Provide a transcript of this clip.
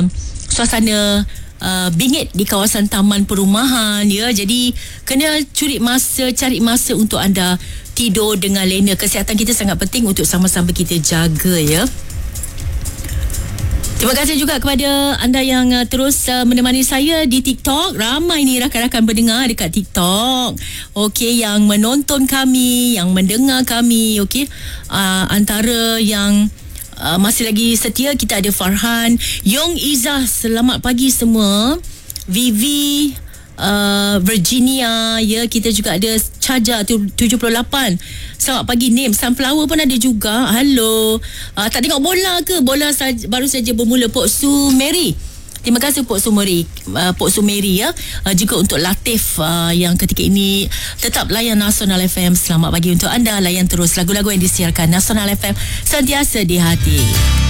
suasana bingit di kawasan taman perumahan ya. Jadi kena cari masa untuk anda tidur dengan lena. Kesihatan kita sangat penting untuk sama-sama kita jaga ya. Terima kasih juga kepada anda yang terus menemani saya di TikTok. Ramai ni rakan-rakan pendengar dekat TikTok. Okey, yang menonton kami, yang mendengar kami. Okey, antara yang masih lagi setia, kita ada Farhan, Yong Izzah, selamat pagi semua. Vivi, Virginia ya, kita juga ada Caja 78, selamat pagi. Name Sunflower pun ada juga. Halo, tak tengok bola ke? Bola baru saja bermula. Pok Su Mary, terima kasih Pok Su Mary ya. Juga untuk Latif yang ketika ini tetap layan Nasional FM. Selamat pagi untuk anda, layan terus lagu-lagu yang disiarkan Nasional FM, sentiasa di hati.